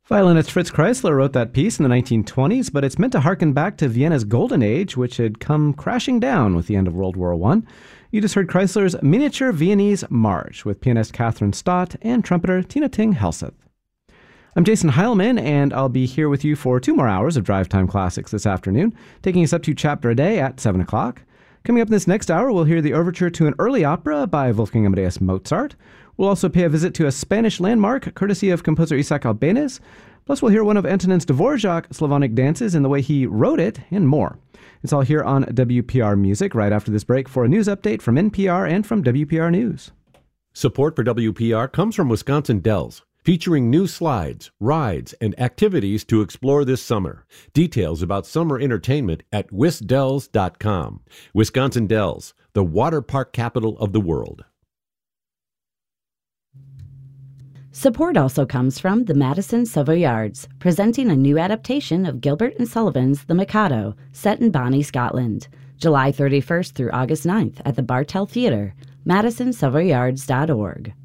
Violinist Fritz Kreisler wrote that piece in the 1920s, but it's meant to harken back to Vienna's golden age, which had come crashing down with the end of World War I. You just heard Kreisler's Miniature Viennese March with pianist Catherine Stott and trumpeter Tina Ting Helseth. I'm Jason Heilman, and I'll be here with you for 2 more hours of Drive Time Classics this afternoon, taking us up to Chapter a Day at 7 o'clock. Coming up in this next hour, we'll hear the overture to an early opera by Wolfgang Amadeus Mozart. We'll also pay a visit to a Spanish landmark, courtesy of composer Isaac Albéniz. Plus, we'll hear one of Antonin Dvorak's Slavonic dances and the way he wrote it, and more. It's all here on WPR Music right after this break for a news update from NPR and from WPR News. Support for WPR comes from Wisconsin Dells, featuring new slides, rides, and activities to explore this summer. Details about summer entertainment at wisdells.com. Wisconsin Dells, the water park capital of the world. Support also comes from the Madison Savoyards, presenting a new adaptation of Gilbert and Sullivan's The Mikado, set in Bonnie, Scotland. July 31st through August 9th at the Bartell Theatre, madisonsavoyards.org.